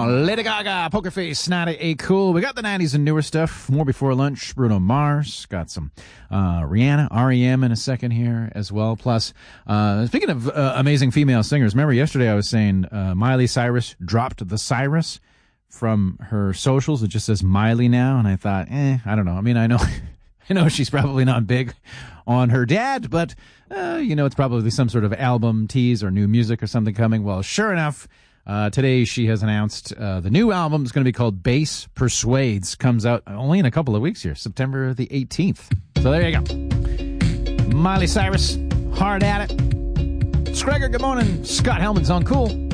Lady Gaga, Poker Face, 98 Cool. We got the 90s and newer stuff. More before lunch. Bruno Mars. Got some Rihanna, R.E.M. in a second here as well. Plus, speaking of amazing female singers, remember yesterday I was saying Miley Cyrus dropped the Cyrus from her socials. It just says Miley now. And I thought, I don't know. I mean, I know she's probably not big on her dad, but, it's probably some sort of album tease or new music or something coming. Well, sure enough, today she has announced the new album is going to be called Bass Persuades. Comes out only in a couple of weeks here, September the 18th. So there you go. Miley Cyrus, hard at it. Scrager, good morning. Scott Helman's on Cool.